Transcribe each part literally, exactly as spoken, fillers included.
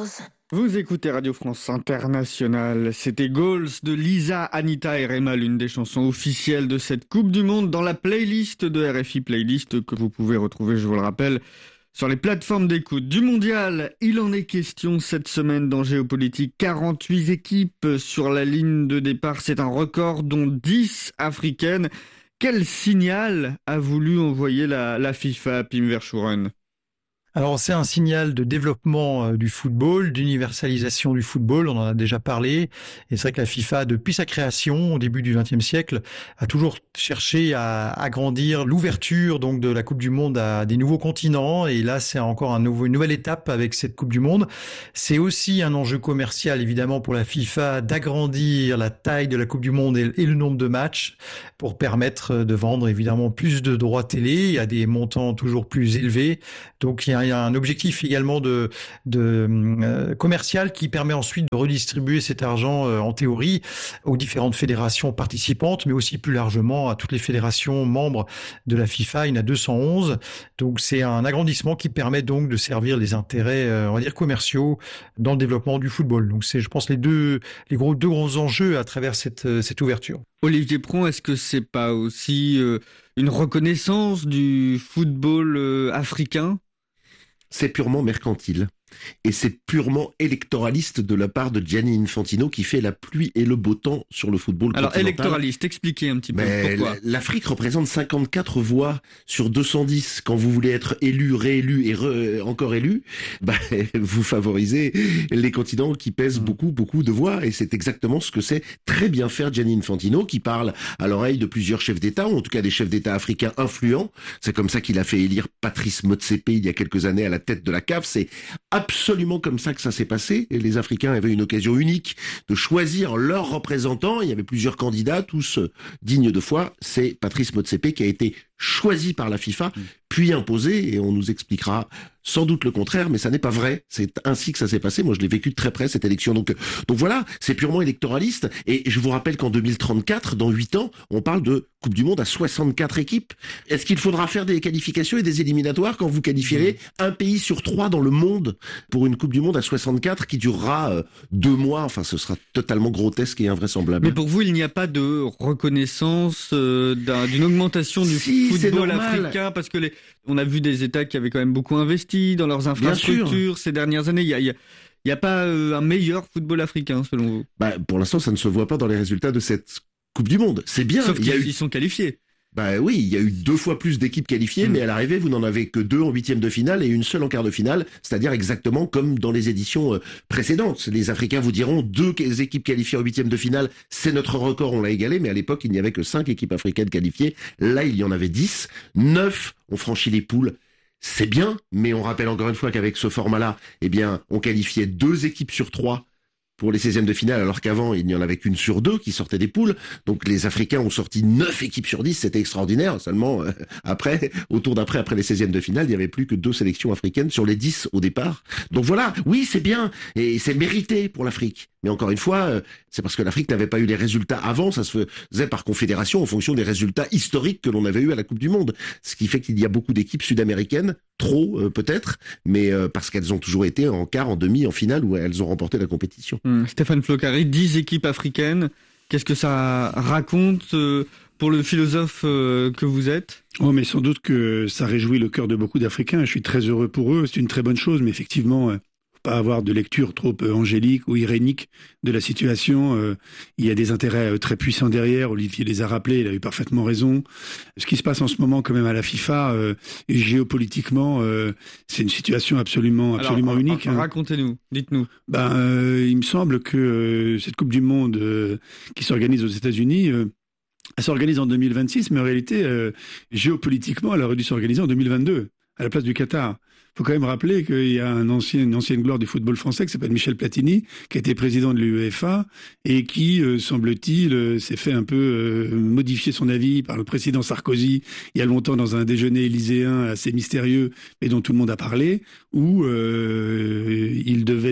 rose. Vous écoutez Radio France Internationale. C'était Goals de Lisa, Anita et Rema, l'une des chansons officielles de cette Coupe du Monde dans la playlist de R F I Playlist que vous pouvez retrouver, je vous le rappelle, sur les plateformes d'écoute du mondial. Il en est question cette semaine dans Géopolitique. quarante-huit équipes sur la ligne de départ. C'est un record, dont dix africaines. Quel signal a voulu envoyer la, la FIFA, Pim Verschuren ? Alors, c'est un signal de développement du football, d'universalisation du football, on en a déjà parlé. Et c'est vrai que la FIFA, depuis sa création au début du vingtième siècle, a toujours cherché à agrandir l'ouverture donc de la Coupe du Monde à des nouveaux continents. Et là, c'est encore un nouveau, une nouvelle étape avec cette Coupe du Monde. C'est aussi un enjeu commercial, évidemment, pour la FIFA d'agrandir la taille de la Coupe du Monde et, et le nombre de matchs pour permettre de vendre, évidemment, plus de droits télé à des montants toujours plus élevés. Donc, il y a Il y a un objectif également de, de euh, commercial qui permet ensuite de redistribuer cet argent euh, en théorie aux différentes fédérations participantes, mais aussi plus largement à toutes les fédérations membres de la FIFA. Il y en a deux cent onze. Donc c'est un agrandissement qui permet donc de servir les intérêts, euh, on va dire, commerciaux dans le développement du football. Donc c'est, je pense, les deux, les gros, deux gros enjeux à travers cette, cette ouverture. Olivier Pron, est-ce que c'est pas aussi euh, une reconnaissance du football euh, africain ? C'est purement mercantile. Et c'est purement électoraliste de la part de Gianni Infantino qui fait la pluie et le beau temps sur le football Alors, continental. électoraliste, expliquez un petit peu Mais pourquoi. L'Afrique représente cinquante-quatre voix sur deux cent dix. Quand vous voulez être élu, réélu et re, encore élu, bah, vous favorisez les continents qui pèsent mmh. beaucoup, beaucoup de voix. Et c'est exactement ce que sait très bien faire Gianni Infantino, qui parle à l'oreille de plusieurs chefs d'État, ou en tout cas des chefs d'État africains influents. C'est comme ça qu'il a fait élire Patrice Motsepe il y a quelques années à la tête de la C A F. C'est absolument comme ça que ça s'est passé. Et les Africains avaient une occasion unique de choisir leurs représentants. Il y avait plusieurs candidats, tous dignes de foi. C'est Patrice Motsepe qui a été choisi par la FIFA, puis imposé, et on nous expliquera sans doute le contraire, mais ça n'est pas vrai. C'est ainsi que ça s'est passé. Moi, je l'ai vécu de très près, cette élection. Donc, donc voilà, c'est purement électoraliste. Et je vous rappelle qu'en deux mille trente-quatre, dans huit ans, on parle de Coupe du Monde à soixante-quatre équipes. Est-ce qu'il faudra faire des qualifications et des éliminatoires quand vous qualifierez un pays sur trois dans le monde pour une Coupe du Monde à soixante-quatre qui durera euh, deux mois? Enfin, ce sera totalement grotesque et invraisemblable. Mais pour vous, il n'y a pas de reconnaissance euh, d'un, d'une augmentation du si, football africain, parce que les, on a vu des États qui avaient quand même beaucoup investi dans leurs infrastructures ces dernières années. Il y a, il y a, il y a pas euh, un meilleur football africain, selon vous? Bah, pour l'instant, ça ne se voit pas dans les résultats de cette Coupe du Monde. C'est bien. Sauf qu'ils eu... sont qualifiés. Bah oui, il y a eu deux fois plus d'équipes qualifiées, mmh. mais à l'arrivée, vous n'en avez que deux en huitième de finale et une seule en quart de finale, c'est-à-dire exactement comme dans les éditions précédentes. Les Africains vous diront deux équipes qualifiées en huitième de finale, c'est notre record, on l'a égalé, mais à l'époque, il n'y avait que cinq équipes africaines qualifiées. Là, il y en avait dix. Neuf ont franchi les poules. C'est bien, mais on rappelle encore une fois qu'avec ce format-là, eh bien, on qualifiait deux équipes sur trois pour les seizièmes de finale, alors qu'avant, il n'y en avait qu'une sur deux qui sortait des poules. Donc les Africains ont sorti neuf équipes sur dix, c'était extraordinaire. Seulement, euh, après, au tour d'après, après les seizièmes de finale, il n'y avait plus que deux sélections africaines sur les dix au départ. Donc voilà, oui, c'est bien, et c'est mérité pour l'Afrique. Mais encore une fois, euh, c'est parce que l'Afrique n'avait pas eu les résultats avant, ça se faisait par confédération en fonction des résultats historiques que l'on avait eu à la Coupe du Monde. Ce qui fait qu'il y a beaucoup d'équipes sud-américaines, trop euh, peut-être, mais euh, parce qu'elles ont toujours été en quart, en demi, en finale, où elles ont remporté la compétition. Mmh. Stéphane Flocari, dix équipes africaines, qu'est-ce que ça raconte euh, pour le philosophe euh, que vous êtes? Oh, mais sans doute que ça réjouit le cœur de beaucoup d'Africains. Je suis très heureux pour eux, c'est une très bonne chose, mais effectivement... Euh... pas avoir de lecture trop euh, angélique ou irénique de la situation. Euh, il y a des intérêts euh, très puissants derrière. Olivier les a rappelés, il a eu parfaitement raison. Ce qui se passe en ce moment quand même à la FIFA, euh, géopolitiquement, euh, c'est une situation absolument, absolument Alors, unique. Hein. Racontez-nous, dites-nous. Ben, euh, il me semble que euh, cette Coupe du Monde euh, qui s'organise aux États-Unis, euh, elle s'organise en deux mille vingt-six, mais en réalité, euh, géopolitiquement, elle aurait dû s'organiser en deux mille vingt-deux, à la place du Qatar. Il faut quand même rappeler qu'il y a un ancien, une ancienne gloire du football français qui s'appelle Michel Platini, qui a été président de l'UEFA et qui, euh, semble-t-il, euh, s'est fait un peu euh, modifier son avis par le président Sarkozy il y a longtemps dans un déjeuner élyséen assez mystérieux, mais dont tout le monde a parlé, où euh, il devait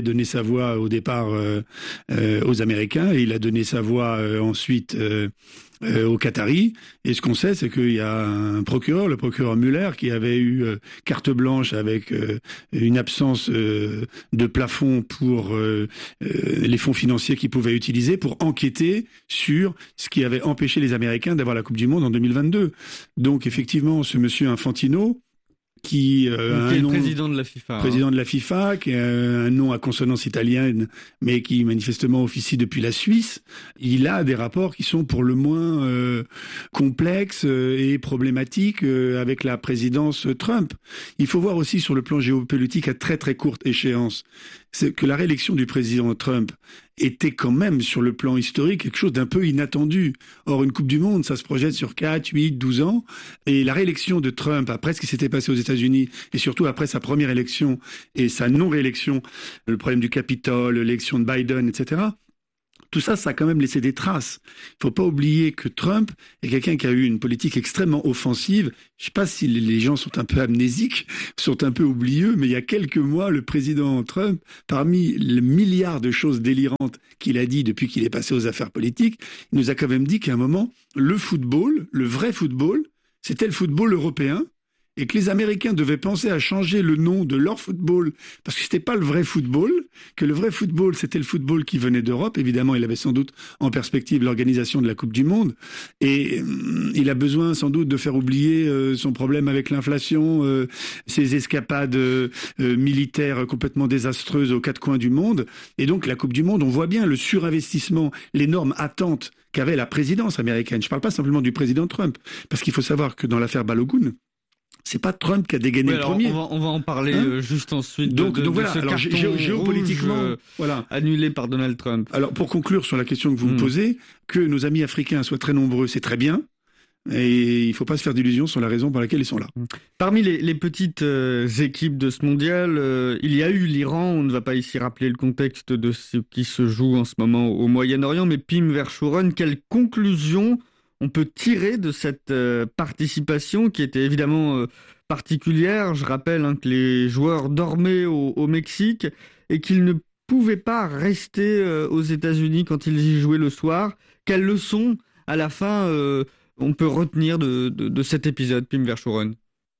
avait donné sa voix au départ euh, euh, aux Américains et il a donné sa voix euh, ensuite euh, euh, aux Qataris. Et ce qu'on sait, c'est qu'il y a un procureur, le procureur Mueller, qui avait eu euh, carte blanche avec euh, une absence euh, de plafond pour euh, euh, les fonds financiers qu'ils pouvaient utiliser pour enquêter sur ce qui avait empêché les Américains d'avoir la Coupe du Monde en deux mille vingt-deux. Donc effectivement, ce monsieur Infantino, qui, euh, qui est un le nom, président de la FIFA. président hein. de la FIFA, qui a un nom à consonance italienne, mais qui manifestement officie depuis la Suisse. Il a des rapports qui sont pour le moins euh, complexes euh, et problématiques euh, avec la présidence Trump. Il faut voir aussi sur le plan géopolitique à très très courte échéance, c'est que la réélection du président Trump était quand même sur le plan historique quelque chose d'un peu inattendu. Or, une Coupe du Monde, ça se projette sur quatre, huit, douze ans. Et la réélection de Trump, après ce qui s'était passé aux États-Unis, et surtout après sa première élection et sa non-réélection, le problème du Capitole, l'élection de Biden, et cetera, tout ça, ça a quand même laissé des traces. Il faut pas oublier que Trump est quelqu'un qui a eu une politique extrêmement offensive. Je sais pas si les gens sont un peu amnésiques, sont un peu oublieux, mais il y a quelques mois, le président Trump, parmi le milliard de choses délirantes qu'il a dit depuis qu'il est passé aux affaires politiques, il nous a quand même dit qu'à un moment, le football, le vrai football, c'était le football européen. Et que les Américains devaient penser à changer le nom de leur football parce que c'était pas le vrai football, que le vrai football c'était le football qui venait d'Europe. Évidemment, il avait sans doute en perspective l'organisation de la Coupe du Monde et euh, il a besoin sans doute de faire oublier euh, son problème avec l'inflation, euh, ses escapades euh, militaires complètement désastreuses aux quatre coins du monde. Et donc la Coupe du Monde, on voit bien le surinvestissement, l'énorme attente qu'avait la présidence américaine. Je parle pas simplement du président Trump, parce qu'il faut savoir que dans l'affaire Balogun, c'est pas Trump qui a dégainé oui, le alors premier. On va, on va en parler hein euh, juste ensuite. Donc, de, de, donc voilà. de ce alors, carton gé- géopolitiquement, rouge, euh, voilà. annulé par Donald Trump. Alors pour conclure sur la question que vous mmh. me posez, que nos amis africains soient très nombreux, c'est très bien. Et il ne faut pas se faire d'illusions sur la raison pour laquelle ils sont là. Parmi les, les petites euh, équipes de ce mondial, euh, il y a eu l'Iran. On ne va pas ici rappeler le contexte de ce qui se joue en ce moment au Moyen-Orient, mais Pim Verchouren, quelle conclusion on peut tirer de cette euh, participation qui était évidemment euh, particulière? Je rappelle hein, que les joueurs dormaient au, au Mexique et qu'ils ne pouvaient pas rester euh, aux États-Unis quand ils y jouaient le soir. Quelle leçon à la fin euh, on peut retenir de, de, de cet épisode, Pim Verchouren?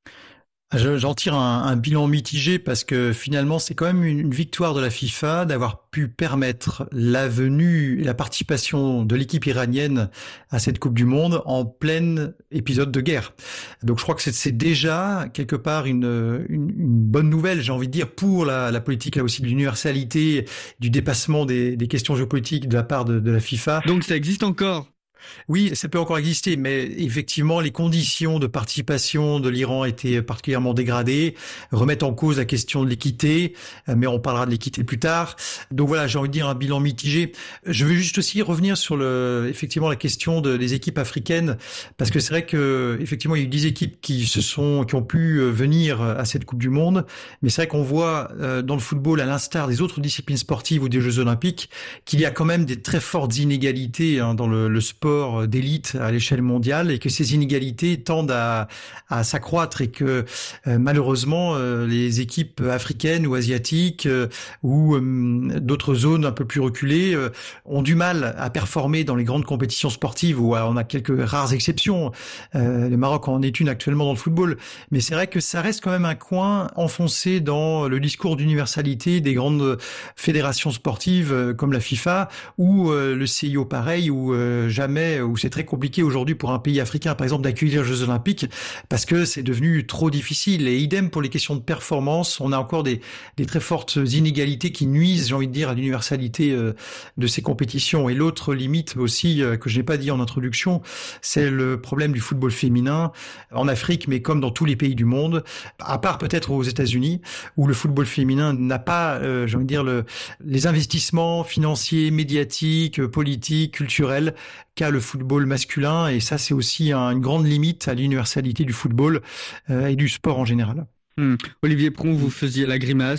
J'en tire un, un bilan mitigé parce que finalement c'est quand même une, une victoire de la FIFA d'avoir pu permettre la venue et la participation de l'équipe iranienne à cette Coupe du Monde en plein épisode de guerre. Donc je crois que c'est, c'est déjà quelque part une, une, une bonne nouvelle, j'ai envie de dire, pour la, la politique là aussi de l'universalité, du dépassement des, des questions géopolitiques de la part de, de la FIFA. Donc ça existe encore? Oui, ça peut encore exister, mais effectivement, les conditions de participation de l'Iran étaient particulièrement dégradées, remettent en cause la question de l'équité, mais on parlera de l'équité plus tard. Donc voilà, j'ai envie de dire un bilan mitigé. Je veux juste aussi revenir sur le, effectivement, la question de, des équipes africaines, parce que c'est vrai que, effectivement, il y a eu dix équipes qui se sont, qui ont pu venir à cette Coupe du Monde, mais c'est vrai qu'on voit dans le football, à l'instar des autres disciplines sportives ou des Jeux Olympiques, qu'il y a quand même des très fortes inégalités hein, dans le, le sport d'élite à l'échelle mondiale et que ces inégalités tendent à, à s'accroître et que euh, malheureusement euh, les équipes africaines ou asiatiques euh, ou euh, d'autres zones un peu plus reculées euh, ont du mal à performer dans les grandes compétitions sportives où euh, on a quelques rares exceptions. Euh, le Maroc en est une actuellement dans le football, mais c'est vrai que ça reste quand même un coin enfoncé dans le discours d'universalité des grandes fédérations sportives euh, comme la FIFA ou euh, le C I O pareil où euh, jamais où c'est très compliqué aujourd'hui pour un pays africain, par exemple, d'accueillir les Jeux Olympiques parce que c'est devenu trop difficile. Et idem pour les questions de performance, on a encore des, des très fortes inégalités qui nuisent, j'ai envie de dire, à l'universalité euh, de ces compétitions. Et l'autre limite aussi, euh, que je n'ai pas dit en introduction, c'est le problème du football féminin en Afrique, mais comme dans tous les pays du monde, à part peut-être aux États-Unis, où le football féminin n'a pas, euh, j'ai envie de dire, le, les investissements financiers, médiatiques, politiques, culturels qu'a le football masculin, et ça c'est aussi un, une grande limite à l'universalité du football euh, et du sport en général. Hum. Olivier Pron, vous faisiez la grimace.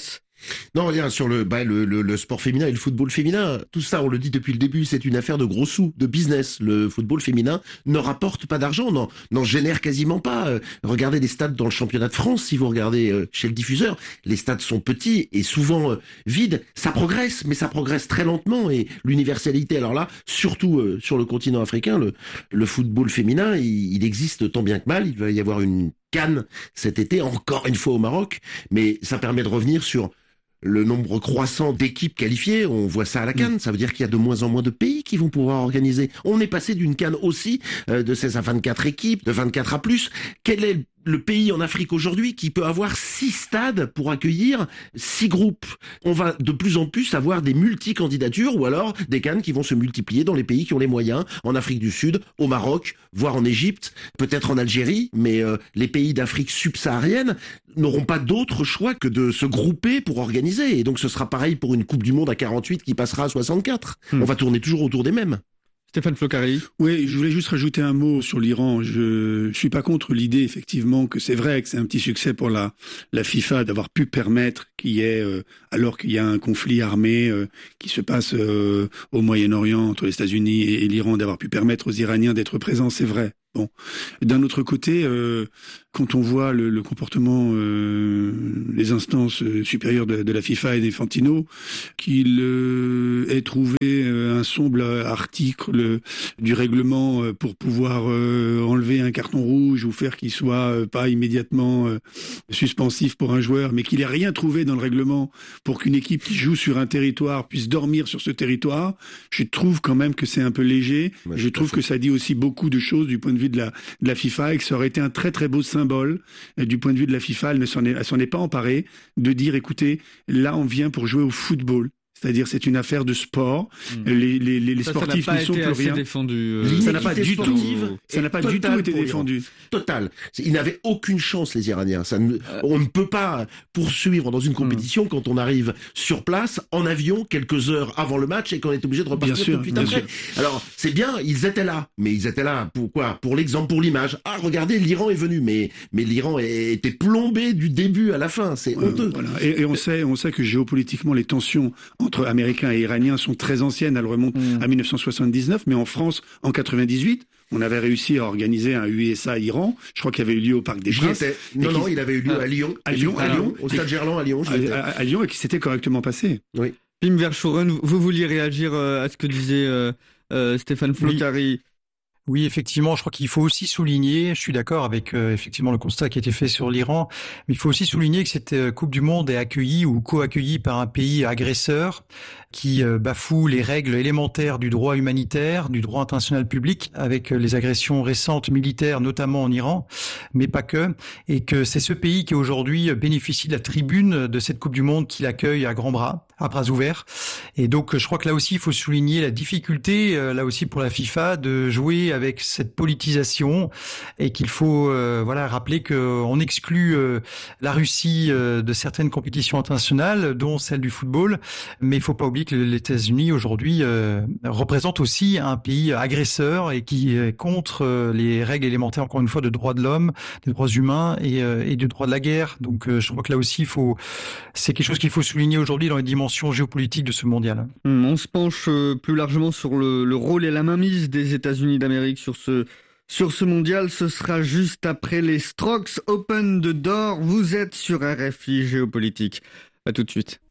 Non, rien sur le, bah, le, le, le sport féminin et le football féminin. Tout ça, on le dit depuis le début, c'est une affaire de gros sous, de business. Le football féminin ne rapporte pas d'argent, n'en, n'en génère quasiment pas. Euh, regardez les stades dans le championnat de France, si vous regardez euh, chez le diffuseur, les stades sont petits et souvent euh, vides. Ça progresse, mais ça progresse très lentement. Et l'universalité, alors là, surtout euh, sur le continent africain, le, le football féminin, il, il existe tant bien que mal. Il va y avoir une Cannes cet été, encore une fois au Maroc, mais ça permet de revenir sur le nombre croissant d'équipes qualifiées. On voit ça à la Cannes, ça veut dire qu'il y a de moins en moins de pays qui vont pouvoir organiser. On est passé d'une Cannes aussi euh, de seize à vingt-quatre équipes, de vingt-quatre à plus. Quel est le pays en Afrique aujourd'hui qui peut avoir six stades pour accueillir six groupes? On va de plus en plus avoir des multi-candidatures ou alors des Cannes qui vont se multiplier dans les pays qui ont les moyens, en Afrique du Sud, au Maroc, voire en Égypte, peut-être en Algérie, mais euh, les pays d'Afrique subsaharienne n'auront pas d'autre choix que de se grouper pour organiser. Et donc ce sera pareil pour une Coupe du Monde à quarante-huit qui passera à soixante-quatre. Mmh. On va tourner toujours autour des mêmes. Stéphane Flocari. Oui, je voulais juste rajouter un mot sur l'Iran. Je, je suis pas contre l'idée, effectivement, que c'est vrai que c'est un petit succès pour la, la FIFA d'avoir pu permettre qu'il y ait, euh, alors qu'il y a un conflit armé euh, qui se passe euh, au Moyen-Orient entre les États-Unis et, et l'Iran, d'avoir pu permettre aux Iraniens d'être présents, c'est vrai. Bon, d'un autre côté, euh, quand on voit le, le comportement euh, des instances supérieures de, de la FIFA et d'Infantino, qu'il euh, ait trouvé euh, un sombre article du règlement euh, pour pouvoir euh, enlever un carton rouge ou faire qu'il soit euh, pas immédiatement euh, suspensif pour un joueur, mais qu'il ait rien trouvé dans le règlement pour qu'une équipe qui joue sur un territoire puisse dormir sur ce territoire, je trouve quand même que c'est un peu léger. Ouais, je trouve que ça dit aussi beaucoup de choses du point de vue de la, de la FIFA et que ça aurait été un très très beau symbole euh, du point de vue de la FIFA. Elle ne s'en est, elle s'en est pas emparée de dire, écoutez, là on vient pour jouer au football. C'est-à-dire, c'est une affaire de sport. Mmh. Les, les, les, les ça, sportifs ça ne sont plus rien. Défendu, euh... Ça n'a pas du tout, ça n'a pas du tout été défendu. Total. Ils n'avaient aucune chance, les Iraniens. Ça ne, euh... On ne peut pas poursuivre dans une compétition mmh. quand on arrive sur place, en avion, quelques heures avant le match et qu'on est obligé de repartir sûr, tout de suite après. Sûr. Alors, c'est bien, ils étaient là. Mais ils étaient là pour quoi? Pour l'exemple, pour l'image. Ah, regardez, l'Iran est venu. Mais, mais l'Iran était plombé du début à la fin. C'est euh, honteux. Voilà. Et, et on sait, on sait que géopolitiquement, les tensions entre Américains et Iraniens sont très anciennes, elles remontent mmh. à dix-neuf cent soixante-dix-neuf, mais en France, en quatre-vingt-dix-huit, on avait réussi à organiser un U S A-Iran, je crois qu'il avait eu lieu au Parc des Princes. Non, non, il avait eu lieu à Lyon. À Lyon, à Lyon. Au Stade Gerland à Lyon. À, à, à Lyon, et qui s'était correctement passé. Oui. Pim Verschuren, vous vouliez réagir à ce que disait euh, euh, Stéphane Flocari? Oui. Oui, effectivement, je crois qu'il faut aussi souligner, je suis d'accord avec euh, effectivement le constat qui a été fait sur l'Iran, mais il faut aussi souligner que cette euh, Coupe du Monde est accueillie ou co-accueillie par un pays agresseur qui euh, bafoue les règles élémentaires du droit humanitaire, du droit international public, avec euh, les agressions récentes militaires, notamment en Iran, mais pas que, et que c'est ce pays qui aujourd'hui bénéficie de la tribune de cette Coupe du Monde qui l'accueille à grands bras, à bras ouverts. Et donc, je crois que là aussi, il faut souligner la difficulté, euh, là aussi pour la FIFA, de jouer avec cette politisation et qu'il faut euh, voilà rappeler qu'on exclut euh, la Russie euh, de certaines compétitions internationales, dont celle du football, mais il faut pas oublier que les États-Unis aujourd'hui euh, représentent aussi un pays agresseur et qui est contre euh, les règles élémentaires, encore une fois, de droits de l'homme, des droits humains et, euh, et du droit de la guerre. Donc euh, je crois que là aussi, il faut, c'est quelque chose qu'il faut souligner aujourd'hui dans les dimensions géopolitiques de ce mondial. On se penche plus largement sur le, le rôle et la mainmise des États-Unis d'Amérique sur ce, sur ce mondial. Ce sera juste après les Strokes Open de Door. Vous êtes sur R F I Géopolitique. À tout de suite.